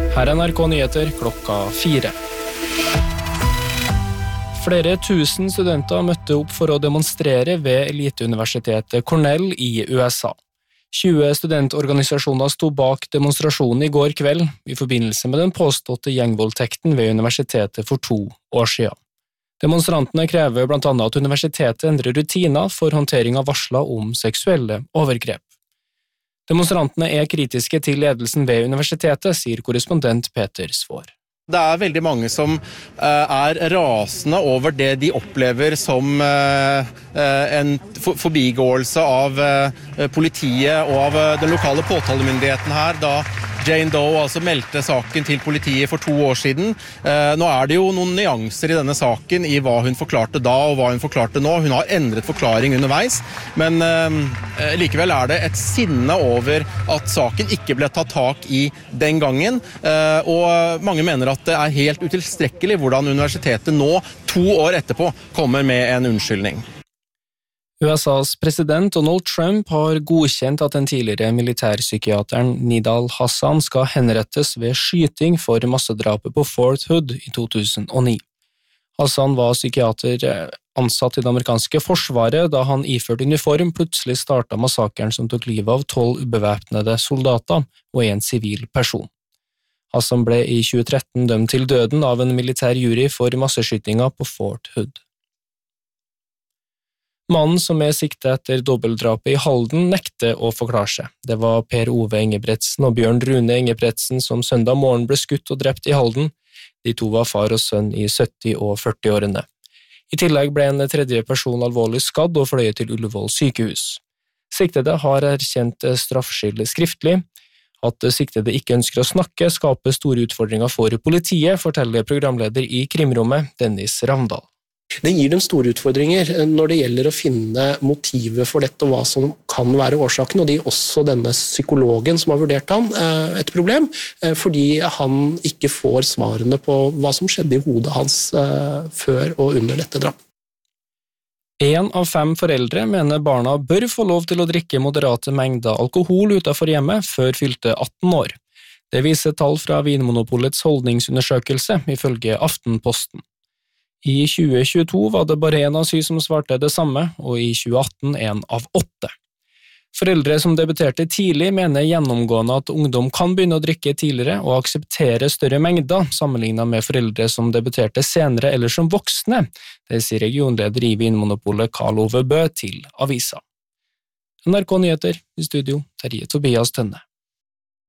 Her NRK Nyheter klokka 4. Flere tusen studenter møtte opp for å demonstrere ved eliteuniversitetet Cornell i USA. 20 studentorganisasjoner sto bak demonstrasjonen i går kveld i forbindelse med den påståtte gjengvoldtekten ved universitetet for 2 år siden. Demonstrantene krever blant annet at universitetet endrer rutiner for håndtering av varsler om seksuelle overgrep. Demonstrantene er kritiske til ledelsen ved universitetet, sier korrespondent Peter Svår. Det er veldig mange som er rasende over det de opplever som en forbigåelse av politiet og av den lokale påtalemyndigheten her, da Jane Doe altså meldte saken til politiet for 2 år siden. Nå er det jo noen nyanser i denne saken i hva hun forklarte da og hva hun forklarte nå. Hun har endret forklaring underveis, men likevel er det et sinne over at saken ikke ble tatt tak i den gangen, og mange mener at det er helt utilstrekkelig hvordan universitetet nå, 2 år etterpå, kommer med en unnskyldning. USAs president Donald Trump har godkjent at den tidligere militærpsykiateren Nidal Hasan skal henrettes ved skyting for massedrapet på Fort Hood i 2009. Hasan var psykiater ansatt i det amerikanske forsvaret da han iført uniform plutselig startet massakren som tok livet av 12 ubevæpnede soldater og en sivil person. Hasan ble i 2013 dømt til døden av en militær jury for masseskytinga på Fort Hood. Mannen som er siktet etter dobbeltdrapet i Halden nekter å forklare seg. Det var Per Ove Engebretsen og Bjørn Rune Engebretsen som søndag morgen ble skutt og drept i Halden. De 2 var far og sønn i 70- og 40-årene. I tillegg ble en tredje person alvorlig skadd og fløyet til Ullevål sykehus. Siktede har erkjent straffskyld skriftlig. At siktede ikke ønsker å snakke skaper store utfordringer for politiet, forteller programleder i Krimrommet Dennis Ravndal. Det gir dem store utfordringer når det gjelder å finne motivet for dette og hva som kan være årsaken, og det gir også denne psykologen som har vurdert han et problem, fordi han ikke får svarene på hva som skjedde i hodet hans før og under dette drap. 1 av 5 foreldre mener barna bør få lov til å drikke moderate mengder alkohol utenfor hjemmet før fylte 18 år. Det viser tall fra Vinmonopolets holdningsundersøkelse, ifølge Aftenposten. I 2022 var det bare 1 av 7 som svarte det samme, og i 2018 1 av 8. Foreldre som debuterte tidlig mener gjennomgående at ungdom kan begynne å drikke tidligere og akseptere større mengder sammenlignet med foreldre som debuterte senere eller som voksne, det sier regionleder i Vinmonopolet Karl Ove Bø til avisa. NRK Nyheter, i studio, Terje Tobias Tønne.